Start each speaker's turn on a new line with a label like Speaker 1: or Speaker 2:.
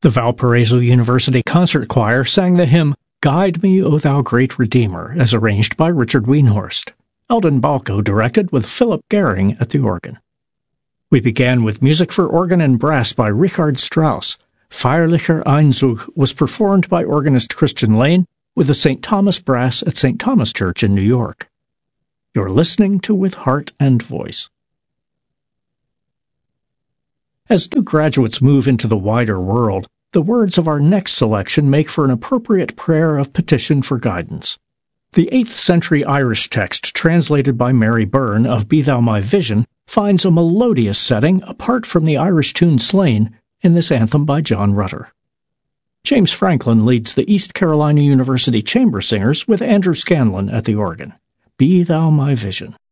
Speaker 1: The Valparaiso University Concert Choir sang the hymn, "Guide Me, O Thou Great Redeemer," as arranged by Richard Wienhorst. Eldon Balco directed with Philip Gehring at the organ. We began with music for organ and brass by Richard Strauss. Feierlicher Einzug was performed by organist Christian Lane with the St. Thomas Brass at St. Thomas Church in New York. You're listening to With Heart and Voice. As new graduates move into the wider world, the words of our next selection make for an appropriate prayer of petition for guidance. The 8th century Irish text, translated by Mary Byrne of Be Thou My Vision, finds a melodious setting apart from the Irish tune Slane in this anthem by John Rutter. James Franklin leads the East Carolina University Chamber Singers with Andrew Scanlon at the organ. Be Thou My Vision.